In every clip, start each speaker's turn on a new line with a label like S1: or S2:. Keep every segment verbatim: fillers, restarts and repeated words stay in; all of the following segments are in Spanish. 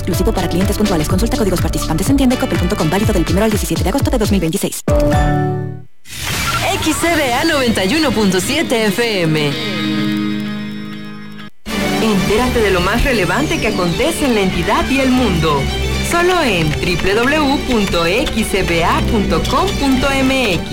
S1: Exclusivo para clientes puntuales. Consulta códigos participantes en tienda y coppel punto com. Válido del primero al diecisiete de agosto de dos mil veintiséis.
S2: X C B A noventa y uno punto siete F M. Entérate de lo más relevante que acontece en la entidad y el mundo. Solo en doble u doble u doble u punto x c b a punto com punto m x.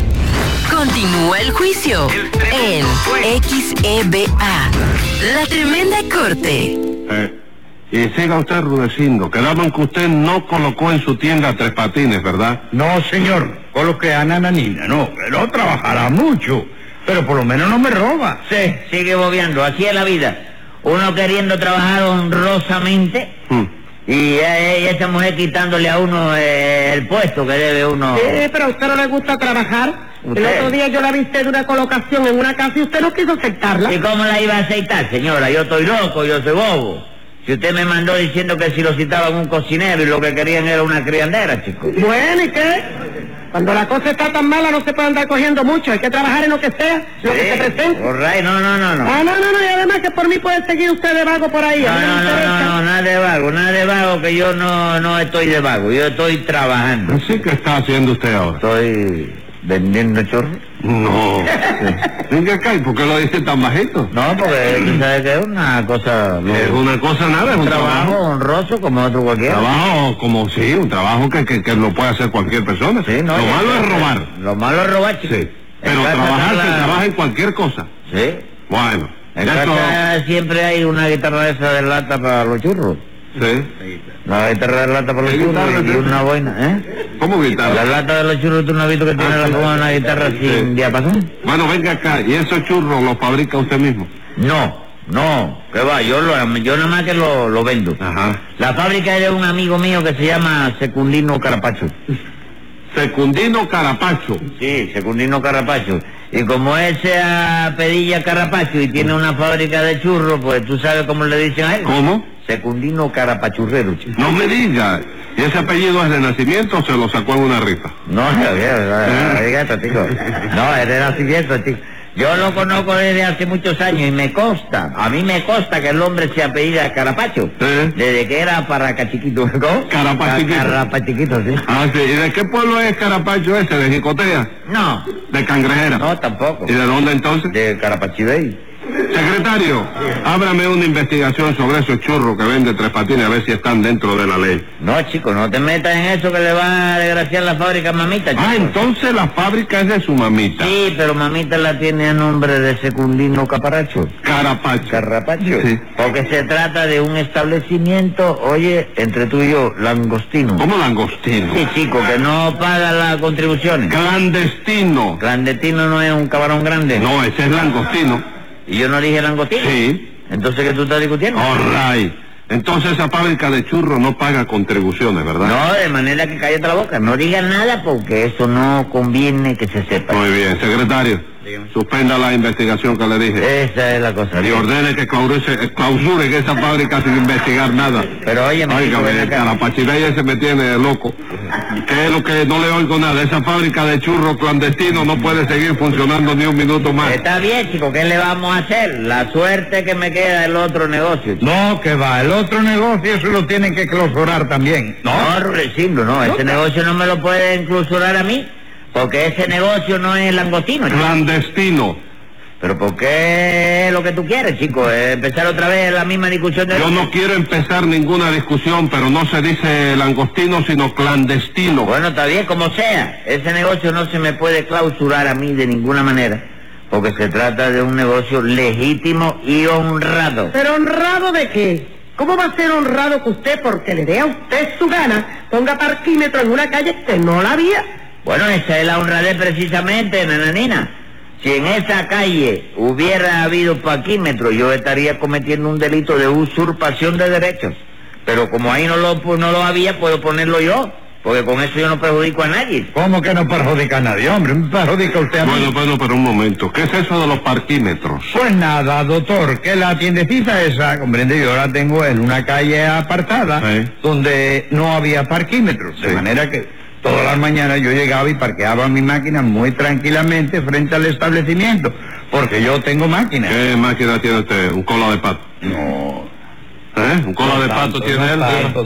S2: Continúa el juicio en X E B A. La tremenda corte.
S3: Eh, y siga usted, Rudecindo. Quedamos en que usted no colocó en su tienda Tres Patines, ¿verdad?
S4: No, señor. Coloqué a Nananina. No, no trabajará mucho, pero por lo menos no me roba.
S5: Sí, sigue bobeando. Así es la vida. Uno queriendo trabajar honrosamente hmm. y, eh, y esa mujer quitándole a uno eh, el puesto que debe uno.
S6: Sí, pero a usted no le gusta trabajar.
S5: ¿Usted?
S6: El otro día yo la viste de una colocación en una casa y usted no quiso aceptarla.
S5: ¿Y cómo la iba a aceptar, señora? Yo estoy loco, yo soy bobo. Si usted me mandó diciendo que si lo citaban un cocinero y lo que querían era una criandera, chico.
S6: Bueno, ¿y qué? Cuando la cosa está tan mala no se puede andar cogiendo mucho, hay que trabajar en lo que sea, lo
S5: sí,
S6: que se presente.
S5: All right. No, no, no, no.
S6: Ah, no, no, no, y además que por mí puede seguir usted de vago por ahí.
S5: No, no, no, no, no, nada de vago, nada de vago, que yo no, no estoy de vago, yo estoy trabajando.
S3: Así que está haciendo usted ahora.
S5: Estoy vendiendo chorros.
S3: No. Venga acá, ¿y por qué lo dice tan bajito?
S5: No, porque tú sabes que es una cosa...
S3: No, es una cosa nada, es un,
S5: un trabajo,
S3: trabajo
S5: honroso como otro cualquiera.
S3: Trabajo como sí, un trabajo que, que, que lo puede hacer cualquier persona.
S5: Sí, no,
S3: lo malo es robar.
S5: Lo malo es robar, chico.
S3: Sí, pero trabajar se trabaja en cualquier cosa.
S5: Sí.
S3: Bueno.
S5: En casa siempre hay una guitarra esa de lata para los churros.
S3: Sí.
S5: La guitarra de lata para los churros y una boina, ¿eh?
S3: ¿Cómo guitarra?
S5: La lata de los churros, ¿tú no has visto que tiene ah, la forma de una guitarra sin sí. diapasón?
S3: Bueno, venga acá, ¿y esos churros los fabrica usted mismo?
S5: No, no, que va, yo lo, yo nada más que lo, lo vendo.
S3: Ajá.
S5: La fábrica es de un amigo mío que se llama Secundino Carapacho.
S3: Secundino Carapacho.
S5: Sí, Secundino Carapacho. Y como él se apellida Carapacho y tiene una fábrica de churros, pues tú sabes cómo le dicen a él.
S3: ¿Cómo?
S5: Secundino Carapachurrero, chico.
S3: No me diga. ¿Y ese apellido es de nacimiento o se lo sacó en una rifa?
S5: No, no, no, chico. No, es de nacimiento, chico. Yo lo conozco desde hace muchos años y me consta, a mí me consta que el hombre se apellida Carapacho.
S3: ¿Eh?
S5: Desde que era Paracachiquito, ¿no?
S3: Carapachiquito.
S5: Carapachiquito, sí.
S3: Ah, sí. ¿Y de qué pueblo es Carapacho ese? ¿De Jicotea?
S5: No.
S3: ¿De Cangrejera?
S5: No, tampoco.
S3: ¿Y de dónde entonces?
S5: De Carapachibey.
S3: Secretario, ábrame una investigación sobre esos churros que vende Tres Patines a ver si están dentro de la ley.
S5: No, chico, no te metas en eso que le va a desgraciar la fábrica a mamita, chico.
S3: Ah, entonces la fábrica es de su mamita.
S5: Sí, pero mamita la tiene a nombre de Secundino Caparacho.
S3: Carapacho.
S5: Carapacho.
S3: Sí.
S5: Porque se trata de un establecimiento, oye, entre tú y yo, langostino.
S3: ¿Cómo langostino?
S5: Sí, chico, que no paga las contribuciones.
S3: Clandestino.
S5: Clandestino no es un camarón grande.
S3: No, ese es langostino.
S5: ¿Y yo no dije langostino?
S3: Sí.
S5: ¿Entonces qué tú estás discutiendo?
S3: All right. Entonces esa fábrica de churros no paga contribuciones, ¿verdad?
S5: No, de manera que cállate la boca. No digas nada porque eso no conviene que se sepa.
S3: Muy bien, secretario. Dígame. Suspenda la investigación que le dije.
S5: Esa es la cosa.
S3: Y ordene que clausure, clausuren esa fábrica sin investigar nada.
S5: Pero oye, me
S3: Óigame, Carapachibey ese me tiene loco. ¿Qué es lo que no le oigo nada? Esa fábrica de churros clandestinos no puede seguir funcionando ni un minuto más.
S5: Está bien, chico, ¿qué le vamos a hacer? La suerte que me queda el otro negocio, chico.
S4: No, que va, el otro negocio eso lo tienen que clausurar también.
S5: No, no, Rudecindo, no, ese
S4: no,
S5: negocio no me lo pueden clausurar a mí, porque ese negocio no es langostino, chico.
S3: Clandestino.
S5: Pero ¿por qué es lo que tú quieres, chico? ¿Empezar otra vez la misma discusión de...
S3: Yo no quiero empezar ninguna discusión, pero no se dice langostino, sino clandestino.
S5: Bueno, está bien, como sea. Ese negocio no se me puede clausurar a mí de ninguna manera, porque se trata de un negocio legítimo y honrado.
S6: ¿Pero honrado de qué? ¿Cómo va a ser honrado que usted, porque le dé a usted su gana, ponga parquímetro en una calle que no la había?
S5: Bueno, esa es la honradez precisamente, nananina. Si en esa calle hubiera habido parquímetro, yo estaría cometiendo un delito de usurpación de derechos. Pero como ahí no lo, no lo había, puedo ponerlo yo, porque con eso yo no perjudico a nadie.
S4: ¿Cómo que no perjudica a nadie, hombre? ¿Me perjudica usted a mí?
S3: Bueno, bueno, pero un momento. ¿Qué es eso de los parquímetros?
S4: Pues nada, doctor, que la tiendecita esa, comprende, yo la tengo en una calle apartada,
S3: sí,
S4: donde no había parquímetros, de
S3: sí,
S4: manera que todas las mañanas yo llegaba y parqueaba mi máquina muy tranquilamente frente al establecimiento, porque yo tengo máquina.
S3: ¿Qué máquina tiene usted? ¿Un cola de pato?
S4: No.
S3: ¿Eh? ¿Un cola
S4: no
S3: de
S4: tanto,
S3: pato tiene
S4: no
S3: él?
S4: tanto.